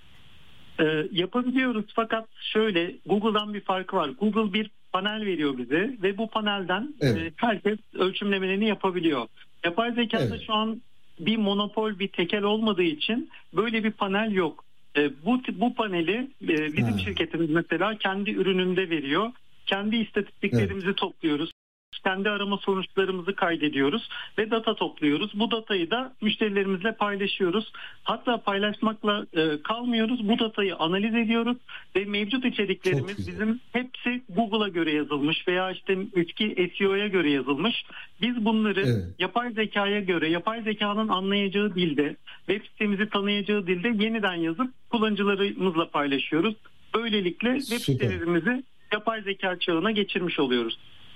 Yapabiliyoruz fakat şöyle, Google'dan bir farkı var. Google bir panel veriyor bize ve bu panelden herkes ölçümlemelerini yapabiliyor. Yapay zekada şu an bir monopol, bir tekel olmadığı için böyle bir panel yok. Bu paneli bizim şirketimiz mesela kendi ürününde veriyor. Kendi istatistiklerimizi topluyoruz. Kendi arama sonuçlarımızı kaydediyoruz ve data topluyoruz. Bu datayı da müşterilerimizle paylaşıyoruz. Hatta paylaşmakla kalmıyoruz. Bu datayı analiz ediyoruz ve mevcut içeriklerimiz bizim hepsi Google'a göre yazılmış veya işte eski SEO'ya göre yazılmış. Biz bunları yapay zekaya göre, yapay zekanın anlayacağı dilde, web sitemizi tanıyacağı dilde yeniden yazıp kullanıcılarımızla paylaşıyoruz. Böylelikle web sitelerimizi yapay zeka çağına geçirmiş oluyoruz.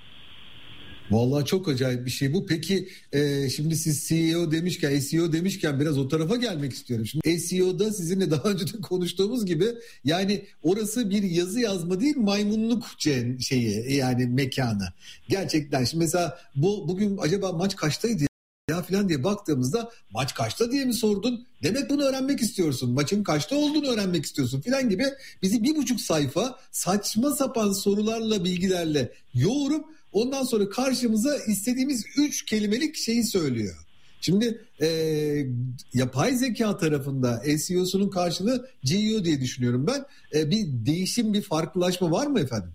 Vallahi çok acayip bir şey bu. Peki şimdi siz SEO demişken biraz o tarafa gelmek istiyorum. Şimdi SEO'da sizinle daha önce de konuştuğumuz gibi yani orası bir yazı yazma değil, maymunluk şeyi yani mekanı. Gerçekten şimdi mesela bugün acaba maç kaçtaydı ya falan diye baktığımızda maç kaçta diye mi sordun? Demek bunu öğrenmek istiyorsun. Maçın kaçta olduğunu öğrenmek istiyorsun falan gibi bizi 1,5 sayfa saçma sapan sorularla, bilgilerle yoğurup ondan sonra karşımıza istediğimiz 3 kelimelik şeyi söylüyor. Şimdi yapay zeka tarafında SEO'sunun karşılığı GEO diye düşünüyorum ben. Bir değişim, bir farklılaşma var mı efendim?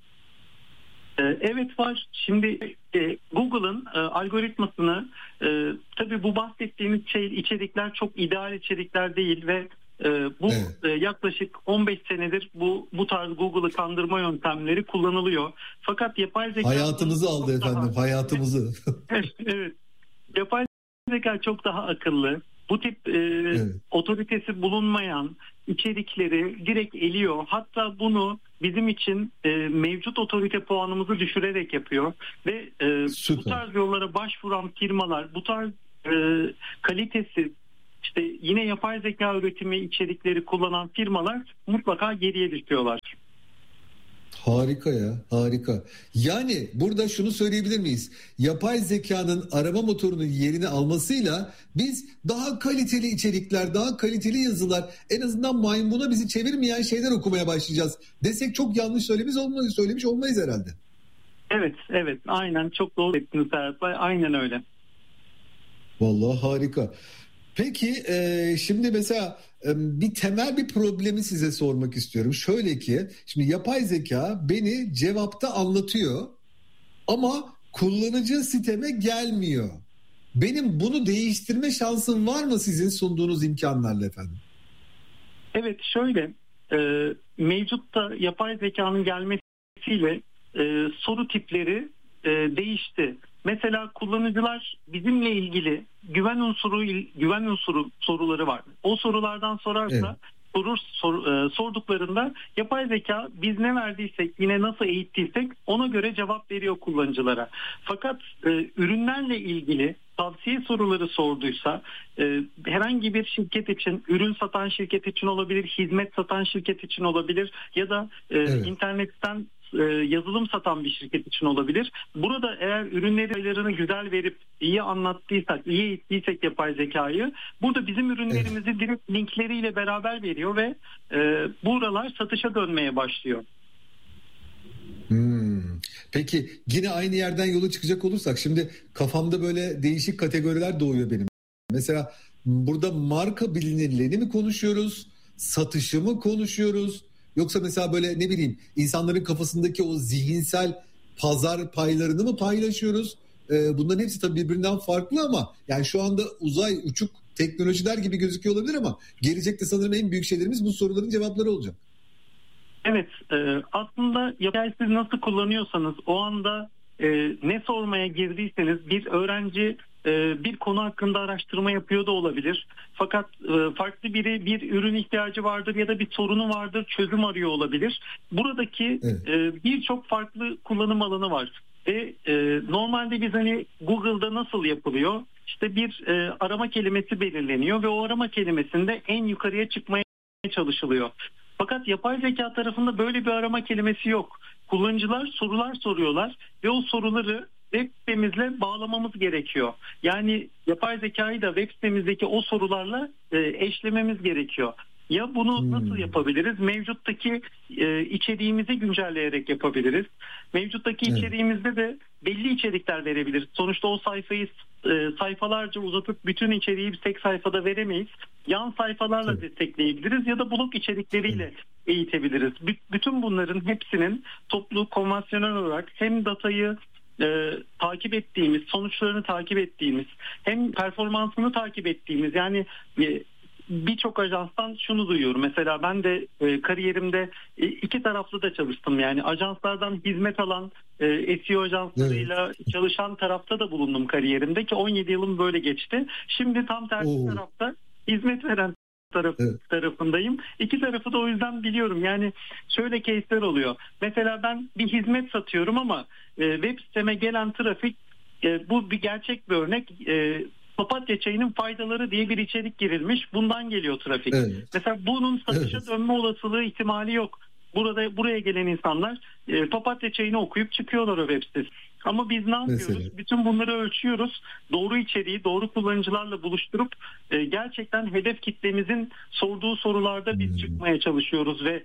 Evet var. Şimdi Google'ın algoritmasını tabii bu bahsettiğimiz içerikler çok ideal içerikler değil ve bu yaklaşık 15 senedir bu tarz Google'ı kandırma yöntemleri kullanılıyor. Fakat yapay zeka hayatımızı aldı efendim, hayatımızı. Evet. Yapay zeka çok daha akıllı. Bu tip otoritesi bulunmayan içerikleri direkt eliyor. Hatta bunu bizim için mevcut otorite puanımızı düşürerek yapıyor. Ve bu tarz yollara başvuran firmalar, bu tarz kalitesiz, İşte yine yapay zeka üretimi içerikleri kullanan firmalar mutlaka geriye düşüyorlar. Harika ya, harika. Yani burada şunu söyleyebilir miyiz? Yapay zekanın arama motorunun yerini almasıyla biz daha kaliteli içerikler, daha kaliteli yazılar, en azından maymuna bizi çevirmeyen şeyler okumaya başlayacağız desek çok yanlış söylemiş olmayız herhalde. Evet, aynen çok doğru ettiniz Serhat Bey, aynen öyle. Vallahi harika. Peki şimdi mesela bir temel bir problemi size sormak istiyorum. Şöyle ki şimdi yapay zeka beni cevapta anlatıyor ama kullanıcı siteme gelmiyor. Benim bunu değiştirme şansım var mı sizin sunduğunuz imkanlarla efendim? Evet, şöyle mevcutta yapay zekanın gelmesiyle soru tipleri değişti. Mesela kullanıcılar bizimle ilgili güven unsuru soruları var. O sorulardan sorarsa sorduklarında yapay zeka biz ne verdiysek, yine nasıl eğittiysek ona göre cevap veriyor kullanıcılara. Fakat ürünlerle ilgili tavsiye soruları sorduysa herhangi bir şirket için, ürün satan şirket için olabilir, hizmet satan şirket için olabilir ya da internetten yazılım satan bir şirket için olabilir. Burada eğer ürünlerini güzel verip iyi anlattıysak, iyi eğittiysek yapay zekayı, burada bizim ürünlerimizi direkt linkleriyle beraber veriyor ve buralar satışa dönmeye başlıyor. Peki yine aynı yerden yola çıkacak olursak şimdi kafamda böyle değişik kategoriler doğuyor benim. Mesela burada marka bilinirliğini mi konuşuyoruz? Satışı mı konuşuyoruz? Yoksa mesela böyle ne bileyim insanların kafasındaki o zihinsel pazar paylarını mı paylaşıyoruz? Bunların hepsi tabii birbirinden farklı ama yani şu anda uzay uçuk teknolojiler gibi gözüküyor olabilir ama gelecekte sanırım en büyük şeylerimiz bu soruların cevapları olacak. Evet, aslında yapay siz nasıl kullanıyorsanız o anda ne sormaya girdiyseniz, bir öğrenci bir konu hakkında araştırma yapıyor da olabilir. Fakat farklı biri bir ürün ihtiyacı vardır ya da bir sorunu vardır, çözüm arıyor olabilir. Buradaki birçok farklı kullanım alanı var. Ve normalde biz hani Google'da nasıl yapılıyor? İşte bir arama kelimesi belirleniyor ve o arama kelimesinde en yukarıya çıkmaya çalışılıyor. Fakat yapay zeka tarafında böyle bir arama kelimesi yok. Kullanıcılar sorular soruyorlar ve o soruları web sitemizle bağlamamız gerekiyor. Yani yapay zekayı da web sitemizdeki o sorularla eşlememiz gerekiyor. Ya bunu nasıl yapabiliriz? Mevcuttaki içeriğimizi güncelleyerek yapabiliriz. Mevcuttaki içeriğimizde de belli içerikler verebiliriz. Sonuçta o sayfayı sayfalarca uzatıp bütün içeriği bir tek sayfada veremeyiz. Yan sayfalarla destekleyebiliriz ya da blog içerikleriyle eğitebiliriz. Bütün bunların hepsinin toplu konvansiyonel olarak hem datayı takip ettiğimiz, sonuçlarını takip ettiğimiz, hem performansını takip ettiğimiz, yani birçok ajanstan şunu duyuyorum. Mesela ben de kariyerimde iki taraflı da çalıştım. Yani ajanslardan hizmet alan SEO ajanslarıyla çalışan tarafta da bulundum kariyerimde ki 17 yılım böyle geçti. Şimdi tam tersi tarafta hizmet veren tarafındayım. İki tarafı da o yüzden biliyorum. Yani şöyle case'ler oluyor. Mesela ben bir hizmet satıyorum ama web siteme gelen trafik, bu bir gerçek bir örnek. Papatya çayının faydaları diye bir içerik girilmiş. Bundan geliyor trafik. Mesela bunun satışa dönme olasılığı ihtimali yok. Buraya gelen insanlar papatya çayını okuyup çıkıyorlar o web sitesi. Ama biz ne yapıyoruz? Mesela bütün bunları ölçüyoruz. Doğru içeriği doğru kullanıcılarla buluşturup gerçekten hedef kitlemizin sorduğu sorularda biz çıkmaya çalışıyoruz ve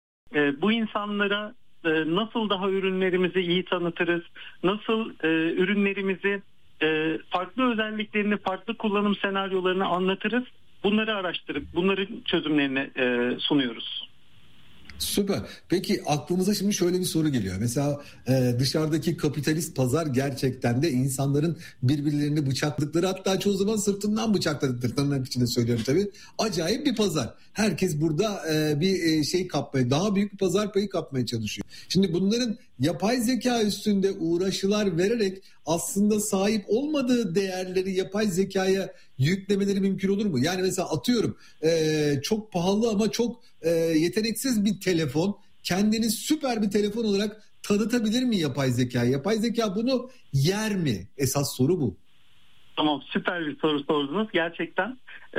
bu insanlara nasıl daha ürünlerimizi iyi tanıtırız? Nasıl ürünlerimizi farklı özelliklerini, farklı kullanım senaryolarını anlatırız. Bunları araştırıp bunların çözümlerini sunuyoruz. Süper. Peki aklımıza şimdi şöyle bir soru geliyor. Mesela dışarıdaki kapitalist pazar gerçekten de insanların birbirlerini bıçakladıkları, hatta çoğu zaman sırtından bıçakladıkları, tırnak içinde söylüyorum tabii. Acayip bir pazar. Herkes burada bir şey kapmaya, daha büyük bir pazar payı kapmaya çalışıyor. Şimdi bunların yapay zeka üstünde uğraşılar vererek aslında sahip olmadığı değerleri yapay zekaya yüklemeleri mümkün olur mu? Yani mesela atıyorum çok pahalı ama çok yeteneksiz bir telefon kendini süper bir telefon olarak tanıtabilir mi yapay zeka? Yapay zeka bunu yer mi? Esas soru bu. Tamam, süper bir soru sordunuz. Gerçekten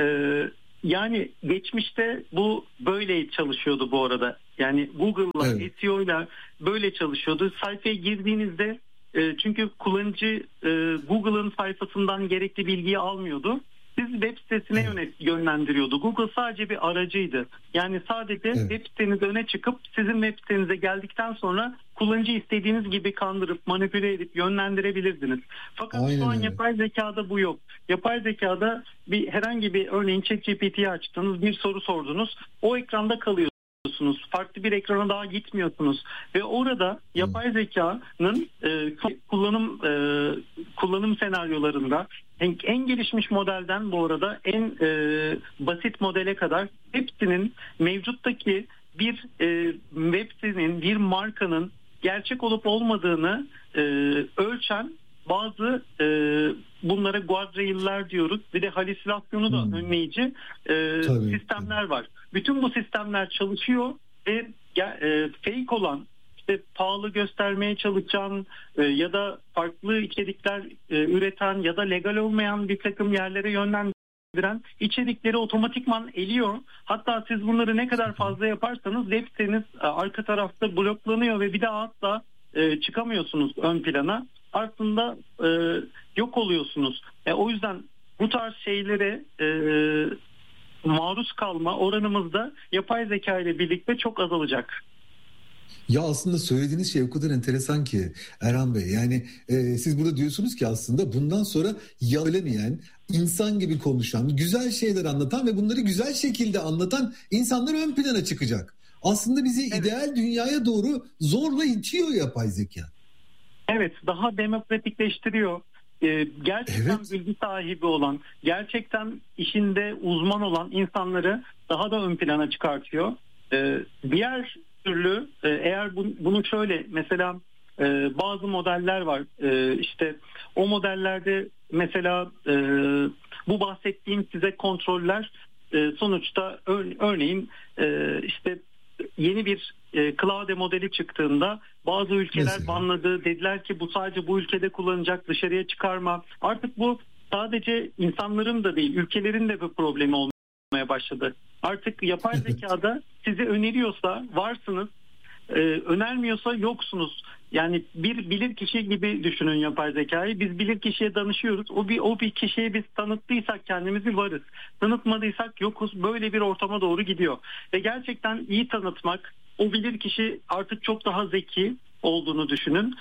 yani geçmişte bu böyle çalışıyordu bu arada. Yani Google'la, SEO'yla böyle çalışıyordu. Sayfaya girdiğinizde çünkü kullanıcı Google'ın sayfasından gerekli bilgiyi almıyordu. siz web sitesine yönlendiriyordu. Google sadece bir aracıydı. Yani sadece web siteniz öne çıkıp sizin web sitenize geldikten sonra kullanıcı istediğiniz gibi kandırıp, manipüle edip yönlendirebilirdiniz. Fakat şu an yapay zekada bu yok. Yapay zekada herhangi bir örneğin ChatGPT'yi açtınız, bir soru sordunuz. O ekranda kalıyorsunuz. Farklı bir ekrana daha gitmiyorsunuz ve orada yapay zekanın kullanım senaryolarında en gelişmiş modelden bu arada en basit modele kadar hepsinin mevcuttaki bir web sitenin, bir markanın gerçek olup olmadığını ölçen bazı bunlara guardrail'ler diyoruz. Bir de halüsinasyonu da önleyici sistemler var. Bütün bu sistemler çalışıyor ve fake olan, işte pahalı göstermeye çalışan ya da farklı içerikler üreten ya da legal olmayan bir takım yerlere yönlendiren içerikleri otomatikman eliyor. Hatta siz bunları ne kadar fazla yaparsanız web siteniz arka tarafta bloklanıyor ve bir daha asla çıkamıyorsunuz ön plana. Aslında yok oluyorsunuz. O yüzden bu tarz şeylere maruz kalma oranımız da yapay zeka ile birlikte çok azalacak. Ya aslında söylediğiniz şey o kadar enteresan ki Erhan Bey. Yani siz burada diyorsunuz ki aslında bundan sonra söylemeyen, insan gibi konuşan, güzel şeyler anlatan ve bunları güzel şekilde anlatan insanlar ön plana çıkacak. Aslında bizi ideal dünyaya doğru zorla itiyor yapay zeka. Evet, daha demokratikleştiriyor. Gerçekten bilgi sahibi olan, gerçekten işinde uzman olan insanları daha da ön plana çıkartıyor. Diğer türlü eğer bunu şöyle mesela bazı modeller var. İşte o modellerde mesela bu bahsettiğim size kontroller sonuçta örneğin işte yeni bir Claude modeli çıktığında bazı ülkeler banladı. Dediler ki bu sadece bu ülkede kullanacak, dışarıya çıkarma. Artık bu sadece insanların da değil, ülkelerin de bir problemi olmaya başladı. Artık yapay zekada sizi öneriyorsa varsınız, önermiyorsa yoksunuz. Yani bir bilir kişi gibi düşünün yapay zekayı. Biz bilir kişiye danışıyoruz. O bir kişiye biz tanıttıysak kendimizi varız. Tanıtmadıysak yokuz. Böyle bir ortama doğru gidiyor. Ve gerçekten iyi tanıtmak, o bilir kişi artık çok daha zeki olduğunu düşünün.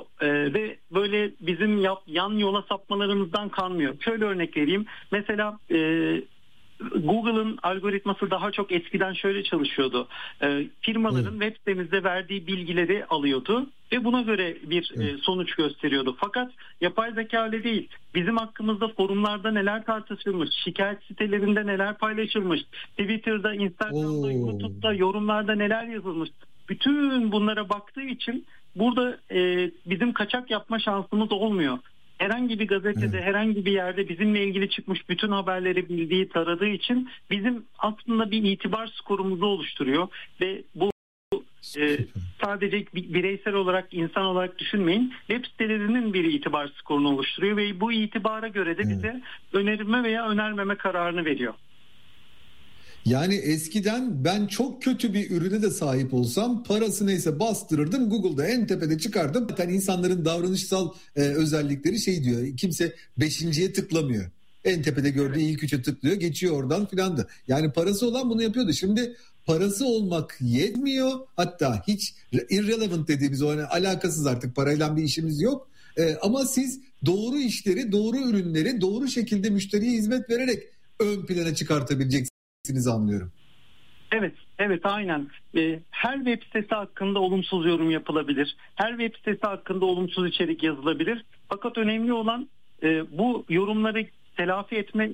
Ve böyle bizim yan yola sapmalarımızdan kalmıyor. Şöyle örnek vereyim. Mesela Google'ın algoritması daha çok eskiden şöyle çalışıyordu. Firmaların web sitemizde verdiği bilgileri alıyordu ve buna göre bir sonuç gösteriyordu. Fakat yapay zeka öyle değil. Bizim hakkımızda forumlarda neler tartışılmış, şikayet sitelerinde neler paylaşılmış, Twitter'da, Instagram'da, YouTube'da yorumlarda neler yazılmış. Bütün bunlara baktığı için burada bizim kaçak yapma şansımız olmuyor. Herhangi bir gazetede, herhangi bir yerde bizimle ilgili çıkmış bütün haberleri bildiği, taradığı için bizim aslında bir itibar skorumuzu oluşturuyor ve bu sadece bireysel olarak, insan olarak düşünmeyin. Web sitelerinin bir itibar skorunu oluşturuyor ve bu itibara göre de bize önerme veya önermeme kararını veriyor. Yani eskiden ben çok kötü bir ürüne de sahip olsam parası neyse bastırırdım, Google'da en tepede çıkardım. Zaten insanların davranışsal özellikleri şey diyor, kimse 5.'ye tıklamıyor. En tepede gördüğü ilk 3'e tıklıyor, geçiyor oradan filan da. Yani parası olan bunu yapıyordu. Şimdi parası olmak yetmiyor. Hatta hiç irrelevant dediğimiz o alakasız, artık parayla bir işimiz yok. Ama siz doğru işleri, doğru ürünleri doğru şekilde müşteriye hizmet vererek ön plana çıkartabileceksiniz anlıyorum. Evet aynen. Her web sitesi hakkında olumsuz yorum yapılabilir. Her web sitesi hakkında olumsuz içerik yazılabilir. Fakat önemli olan bu yorumları telafi etme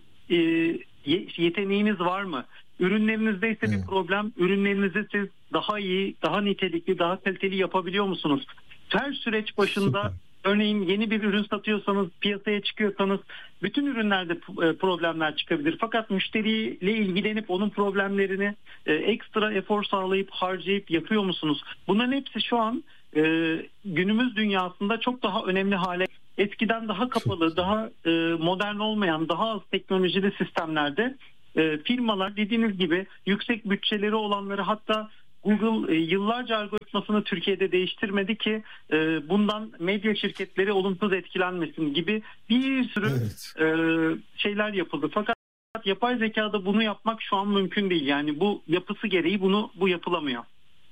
yeteneğiniz var mı? Ürünlerinizde ise bir problem, ürünlerinizi siz daha iyi, daha nitelikli, daha kaliteli yapabiliyor musunuz? Her süreç başında örneğin yeni bir ürün satıyorsanız, piyasaya çıkıyorsanız bütün ürünlerde problemler çıkabilir. Fakat müşteriyle ilgilenip onun problemlerini ekstra efor sağlayıp harcayıp yapıyor musunuz? Bunların hepsi şu an günümüz dünyasında çok daha önemli hale. Eskiden daha kapalı, daha modern olmayan, daha az teknolojili sistemlerde firmalar dediğiniz gibi yüksek bütçeleri olanları, hatta Google yıllarca algoritmasını Türkiye'de değiştirmedi ki bundan medya şirketleri olumsuz etkilenmesin gibi bir sürü şeyler yapıldı. Fakat yapay zekada bunu yapmak şu an mümkün değil. Yani bu yapısı gereği bu yapılamıyor.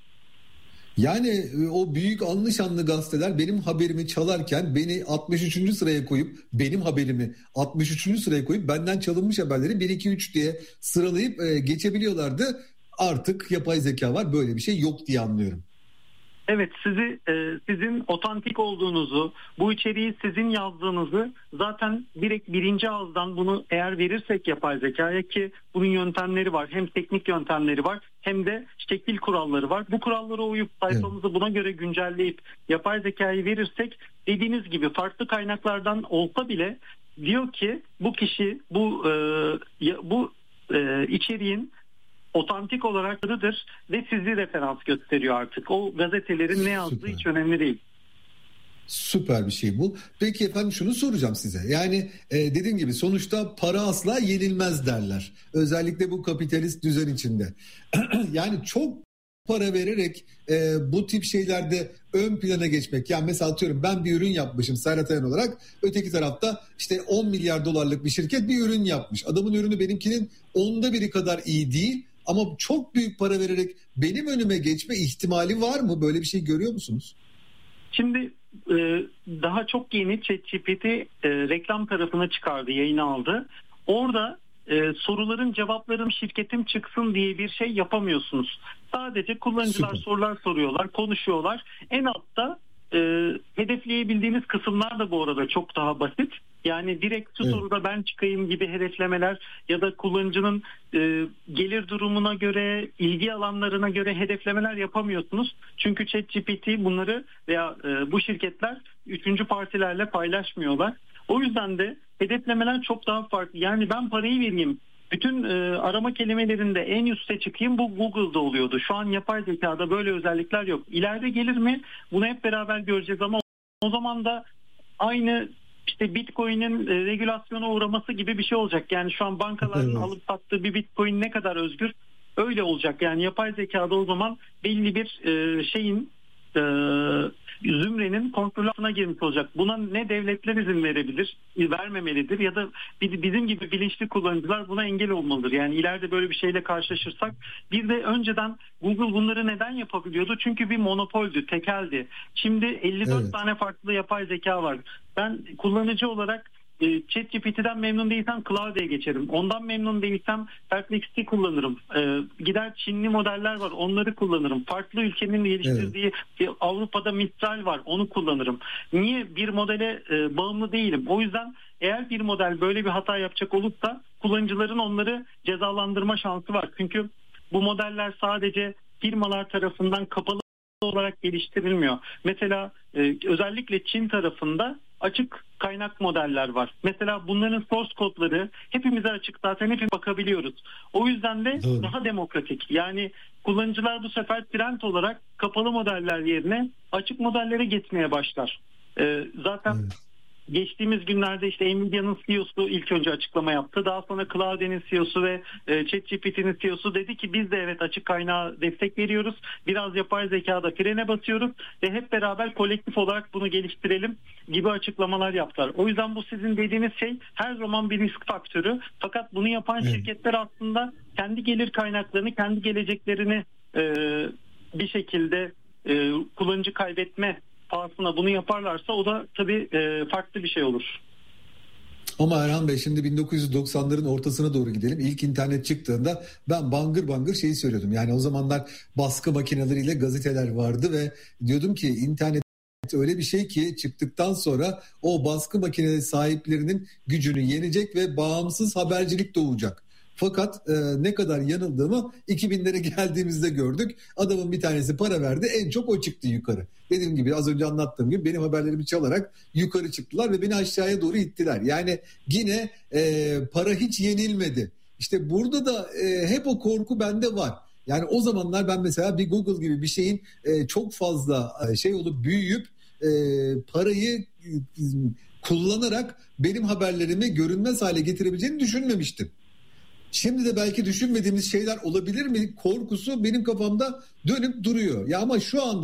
Yani o büyük anlı şanlı gazeteler benim haberimi çalarken beni 63. sıraya koyup benim haberimi 63. sıraya koyup benden çalınmış haberleri 1 2 3 diye sıralayıp geçebiliyorlardı. Artık yapay zeka var, böyle bir şey yok diye anlıyorum. Evet, sizin otantik olduğunuzu, bu içeriği sizin yazdığınızı zaten direkt birinci ağızdan bunu eğer verirsek yapay zekaya, ki bunun yöntemleri var. Hem teknik yöntemleri var hem de şekil kuralları var. Bu kurallara uyup sayfamızı buna göre güncelleyip yapay zekayı verirsek, dediğiniz gibi farklı kaynaklardan olsa bile diyor ki bu kişi bu içeriğin otantik olarak'ıdır ve sizi referans gösteriyor artık. O gazetelerin ne yazdığı hiç önemli değil. Süper bir şey bu. Peki efendim, şunu soracağım size. Yani dediğim gibi sonuçta para asla yenilmez derler. Özellikle bu kapitalist düzen içinde. Yani çok para vererek bu tip şeylerde ön plana geçmek. Yani mesela atıyorum, ben bir ürün yapmışım Serhat Ayan olarak. Öteki tarafta işte 10 milyar dolarlık bir şirket bir ürün yapmış. Adamın ürünü benimkinin 1/10 kadar iyi değil. Ama çok büyük para vererek benim önüme geçme ihtimali var mı? Böyle bir şey görüyor musunuz? Şimdi daha çok yeni ChatGPT reklam tarafına çıkardı, yayını aldı. Orada soruların cevaplarım şirketim çıksın diye bir şey yapamıyorsunuz. Sadece kullanıcılar sorular soruyorlar, konuşuyorlar. En altta hedefleyebildiğiniz kısımlar da bu arada çok daha basit. Yani direkt şu soruda ben çıkayım gibi hedeflemeler ya da kullanıcının gelir durumuna göre, ilgi alanlarına göre hedeflemeler yapamıyorsunuz. Çünkü ChatGPT bunları veya bu şirketler üçüncü partilerle paylaşmıyorlar. O yüzden de hedeflemeler çok daha farklı. Yani ben parayı vereyim, bütün arama kelimelerinde en üste çıkayım, bu Google'da oluyordu. Şu an yapay zekada böyle özellikler yok. İleride gelir mi? Bunu hep beraber göreceğiz ama o zaman da aynı işte Bitcoin'in regülasyona uğraması gibi bir şey olacak. Yani şu an bankaların alıp sattığı bir Bitcoin ne kadar özgür? Öyle olacak. Yani yapay zekada o zaman belli bir şeyin zümrenin kontrolü altına girmiş olacak. Buna ne devletler izin verebilir, vermemelidir ya da bizim gibi bilinçli kullanıcılar buna engel olmalıdır. Yani ileride böyle bir şeyle karşılaşırsak, bir de önceden Google bunları neden yapabiliyordu? Çünkü bir monopoldü, tekeldi. Şimdi 54 tane farklı yapay zeka var. Ben kullanıcı olarak ChatGPT'den memnun değilsem Claude'ya geçerim. Ondan memnun değilsem Perplexity kullanırım. Gider Çinli modeller var, onları kullanırım. Farklı ülkenin geliştirdiği Avrupa'da Mistral var, onu kullanırım. Niye? Bir modele bağımlı değilim. O yüzden eğer bir model böyle bir hata yapacak olursa kullanıcıların onları cezalandırma şansı var. Çünkü bu modeller sadece firmalar tarafından kapalı olarak geliştirilmiyor. Mesela özellikle Çin tarafında açık kaynak modeller var. Mesela bunların source kodları hepimize açık, zaten hepimiz bakabiliyoruz. O yüzden de daha demokratik. Yani kullanıcılar bu sefer trend olarak kapalı modeller yerine açık modellere geçmeye başlar. Zaten geçtiğimiz günlerde işte Nvidia'nın CEO'su ilk önce açıklama yaptı. Daha sonra Claude'nin CEO'su ve ChatGPT'nin CEO'su dedi ki biz de evet açık kaynağa destek veriyoruz. Biraz yapay zekada frene basıyoruz ve hep beraber kolektif olarak bunu geliştirelim gibi açıklamalar yaptılar. O yüzden bu sizin dediğiniz şey her zaman bir risk faktörü. Fakat bunu yapan şirketler aslında kendi gelir kaynaklarını, kendi geleceklerini bir şekilde kullanıcı kaybetme pahasına bunu yaparlarsa o da tabii farklı bir şey olur. Ama Erhan Bey, şimdi 1990'ların ortasına doğru gidelim. İlk internet çıktığında ben bangır bangır şeyi söylüyordum. Yani o zamanlar baskı makineleriyle gazeteler vardı ve diyordum ki internet öyle bir şey ki çıktıktan sonra o baskı makineleri sahiplerinin gücünü yenecek ve bağımsız habercilik doğacak. Fakat ne kadar yanıldığımı 2000'lere geldiğimizde gördük. Adamın bir tanesi para verdi, en çok o çıktı yukarı. Dediğim gibi, az önce anlattığım gibi benim haberlerimi çalarak yukarı çıktılar ve beni aşağıya doğru ittiler. Yani yine para hiç yenilmedi. İşte burada da hep o korku bende var. Yani o zamanlar ben mesela bir Google gibi bir şeyin çok fazla şey olup büyüyüp parayı kullanarak benim haberlerimi görünmez hale getirebileceğini düşünmemiştim. Şimdi de belki düşünmediğimiz şeyler olabilir mi korkusu benim kafamda dönüp duruyor. Ya ama şu anda